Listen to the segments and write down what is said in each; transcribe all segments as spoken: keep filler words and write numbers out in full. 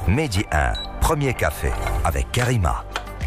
Mehdi un, premier café avec Karima.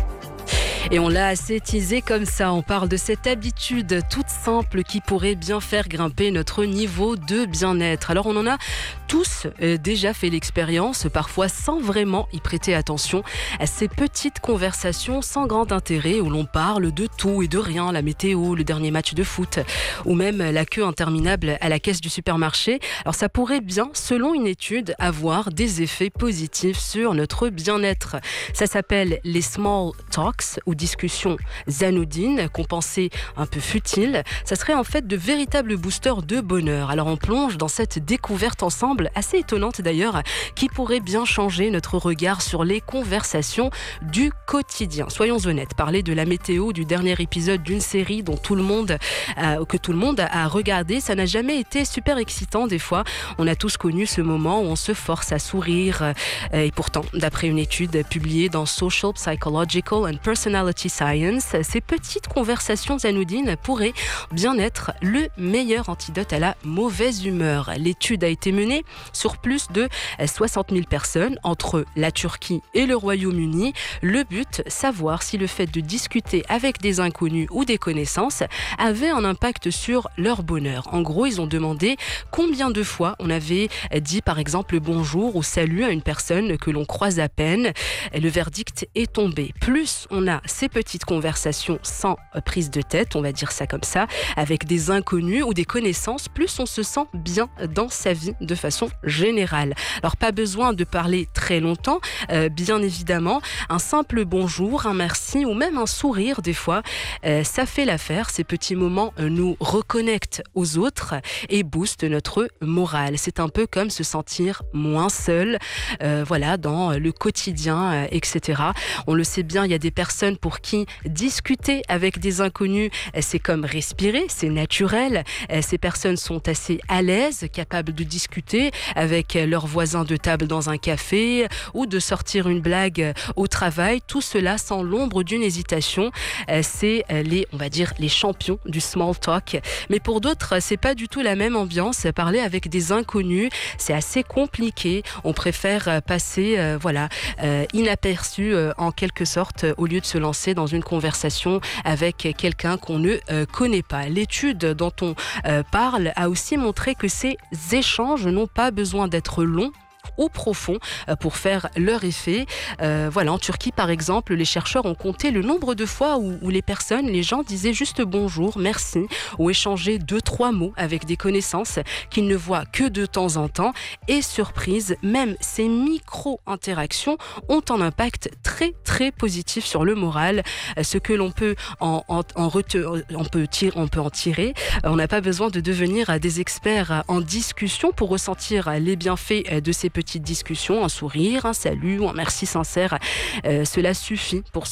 Et on l'a assez teasé comme ça, on parle de cette habitude toute simple qui pourrait bien faire grimper notre niveau de bien-être. Alors on en a tous déjà fait l'expérience, parfois sans vraiment y prêter attention, à ces petites conversations sans grand intérêt où l'on parle de tout et de rien, la météo, le dernier match de foot ou même la queue interminable à la caisse du supermarché. Alors ça pourrait bien, selon une étude, avoir des effets positifs sur notre bien-être. Ça s'appelle les small talks ou discussions anodines qu'on pensait un peu futiles. Ça serait en fait de véritables boosters de bonheur. Alors on plonge dans cette découverte ensemble, assez étonnante d'ailleurs, qui pourrait bien changer notre regard sur les conversations du quotidien. Soyons honnêtes, parler de la météo du dernier épisode d'une série dont tout le monde, euh, que tout le monde a regardé, ça n'a jamais été super excitant des fois. On a tous connu ce moment où on se force à sourire. Euh, et pourtant, d'après une étude publiée dans Social, Psychological and Personality Science, ces petites conversations anodines pourraient bien être le meilleur antidote à la mauvaise humeur. L'étude a été menée sur plus de soixante mille personnes entre la Turquie et le Royaume-Uni. Le but, savoir si le fait de discuter avec des inconnus ou des connaissances avait un impact sur leur bonheur. En gros, ils ont demandé combien de fois on avait dit par exemple bonjour ou salut à une personne que l'on croise à peine. Le verdict est tombé. Plus on a ces petites conversations sans prise de tête, on va dire ça comme ça, avec des inconnus ou des connaissances, plus on se sent bien dans sa vie de façon générale. Alors pas besoin de parler très longtemps, euh, bien évidemment, un simple bonjour, un merci ou même un sourire des fois, euh, ça fait l'affaire. Ces petits moments euh, nous reconnectent aux autres et boostent notre morale. C'est un peu comme se sentir moins seul, euh, voilà, dans le quotidien, euh, et cetera. On le sait bien, il y a des personnes pour qui discuter avec des inconnus, c'est comme respirer, c'est naturel. Ces personnes sont assez à l'aise, capables de discuter avec leurs voisins de table dans un café ou de sortir une blague au travail. Tout cela sans l'ombre d'une hésitation. C'est les, on va dire, les champions du small talk. Mais pour d'autres, c'est pas du tout la même ambiance. Parler avec des inconnus, c'est assez compliqué. On préfère passer, euh, voilà, euh, inaperçu euh, en quelque sorte, au lieu de se lancer dans une conversation avec quelqu'un qu'on ne euh, connaît pas. L'étude dont on euh, parle a aussi montré que ces échanges n'ont pas besoin d'être longs ou profonds pour faire leur effet. Euh, voilà, en Turquie par exemple, les chercheurs ont compté le nombre de fois où, où les personnes, les gens disaient juste bonjour, merci, ou échangeaient deux, trois mots avec des connaissances qu'ils ne voient que de temps en temps. Et surprise, même ces micro-interactions ont un impact très très positif sur le moral. Ce que l'on peut en, en, en, rete- on peut tirer, on peut en tirer. On n'a pas besoin de devenir des experts en discussion pour ressentir les bienfaits de ces petites discussions, un sourire, un salut ou un merci sincère. Euh, cela suffit pour